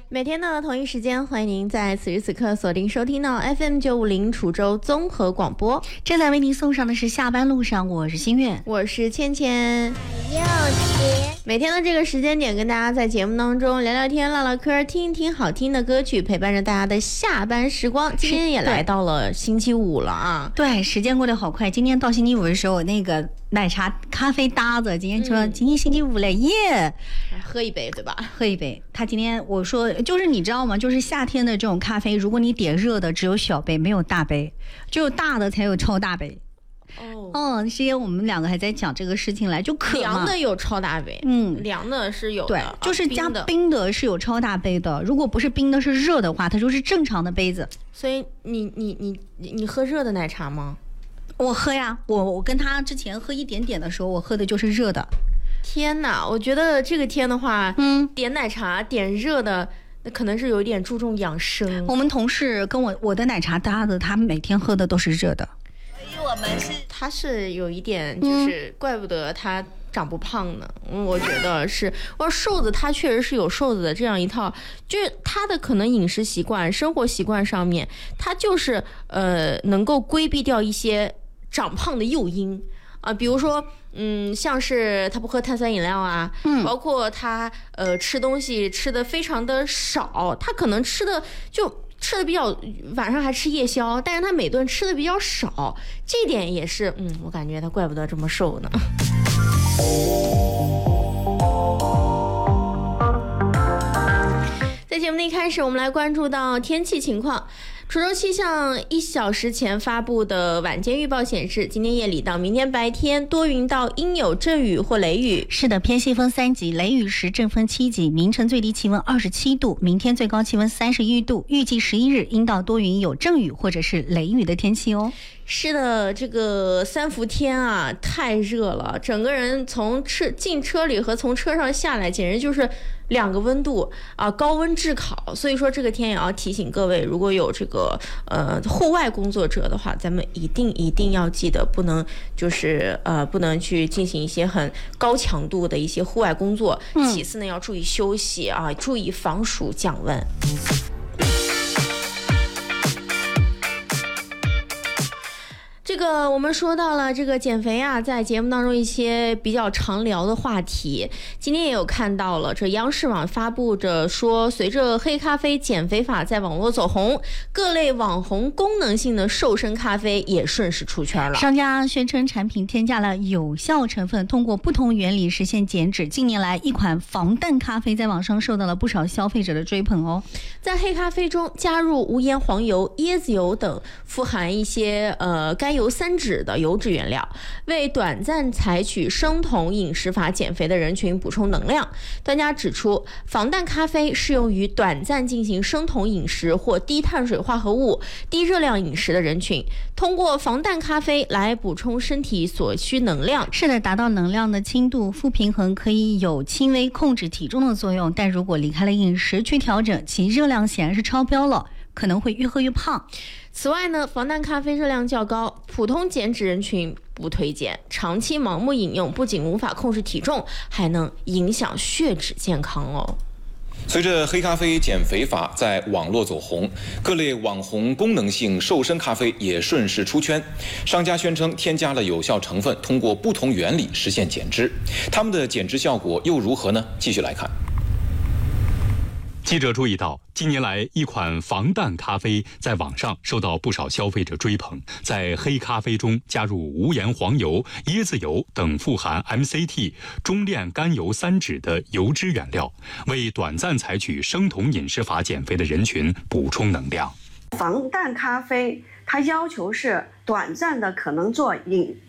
每天的同一时间，欢迎您在此时此刻锁定收听到 FM950 楚州综合广播。 正在为您送上的是下班路上，我是心月， 我是芊芊。每天的这个时间点，跟大家在节目当中聊聊天、唠唠嗑，听一听好听的歌曲，陪伴着大家的下班时光。今天也来到了星期五了啊！ 对，时间过得好快。今天到星期五的时候，那个奶茶咖啡搭子今天说、今天星期五了耶， 喝一杯对吧？ 喝一杯。他今天我说就是你知道吗？就是夏天的这种咖啡，如果你点热的，只有小杯没有大杯，只有大的才有超大杯。之前我们两个还在讲这个事情来，就渴嘛。 凉的有超大杯，凉的是有的， 对，就是加冰的是有超大杯的。如果不是冰的，是热的话，它就是正常的杯子。 所以你喝热的奶茶吗？ 我喝呀，我跟他之前喝一点点的时候，我喝的就是热的。 天哪，我觉得这个天的话，点奶茶点热的。那可能是有一点注重养生。 我们同事跟我的奶茶搭的，他每天喝的都是热的。 他是有一点，就是怪不得他长不胖呢。我觉得是，瘦子他确实是有瘦子的这样一套，就是他的可能饮食习惯、生活习惯上面，他就是能够规避掉一些长胖的诱因。比如说，像是他不喝碳酸饮料啊，包括他吃东西吃的非常的少，他可能吃的比较晚上还吃夜宵，但是他每顿吃的比较少，这点也是我感觉他怪不得这么瘦呢。在节目的一开始，我们来关注到天气情况。楚州气象1小时前发布的晚间预报显示，今天夜里到明天白天多云到阴有阵雨或雷雨。 是的，偏西风3级，雷雨时阵风7级。明晨最低气温27度，明天最高气温31度。预计11日阴到多云，有阵雨或者是雷雨的天气哦。 是的，这个三伏天啊，太热了，整个人从进车里和从车上下来，简直就是两个温度啊，高温炙烤。所以说这个天也要提醒各位，如果有这个户外工作者的话，咱们一定要记得，不能去进行一些很高强度的一些户外工作。其次呢，要注意休息啊，注意防暑降温。这个我们说到了这个减肥啊，在节目当中一些比较常聊的话题，今天也有看到了，这央视网发布着说，随着黑咖啡减肥法在网络走红，各类网红功能性的瘦身咖啡也顺势出圈了。 商家宣称产品添加了有效成分，通过不同原理实现减脂。近年来，一款防弹咖啡在网上受到了不少消费者的追捧哦。 在黑咖啡中加入无盐黄油、椰子油等富含一些甘油三酯的油脂原料，为短暂采取生酮饮食法减肥的人群补充能量。专家指出，防弹咖啡适用于短暂进行生酮饮食或低碳水化合物、低热量饮食的人群，通过防弹咖啡来补充身体所需能量。 是的，达到能量的轻度负平衡，可以有轻微控制体重的作用，但如果离开了饮食去调整，其热量显然是超标了，可能会越喝越胖。 此外呢，防弹咖啡热量较高，普通减脂人群不推荐。长期盲目饮用不仅无法控制体重，还能影响血脂健康哦。 随着黑咖啡减肥法在网络走红，各类网红功能性瘦身咖啡也顺势出圈。商家宣称添加了有效成分，通过不同原理实现减脂。他们的减脂效果又如何呢？继续来看。 记者注意到，近年来一款防弹咖啡在网上受到不少消费者追捧，在黑咖啡中加入无盐黄油、椰子油等富含 MCT 中链甘油三酯的油脂原料，为短暂采取生酮饮食法减肥的人群补充能量。 防弹咖啡它要求是短暂的可能做